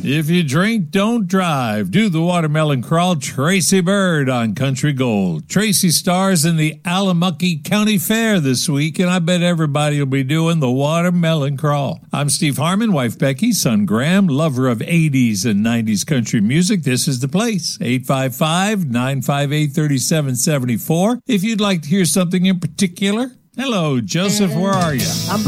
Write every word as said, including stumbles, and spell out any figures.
If you drink, don't drive. Do the watermelon crawl. Tracy Bird on Country Gold. Tracy stars in the Allamucky County Fair this week, and I bet everybody will be doing the watermelon crawl. I'm Steve Harmon, wife Becky, son Graham, lover of eighties and nineties country music. This is the place. eight five five, nine five eight, three seven seven four. If you'd like to hear something in particular. Hello, Joseph. Where are you? I'm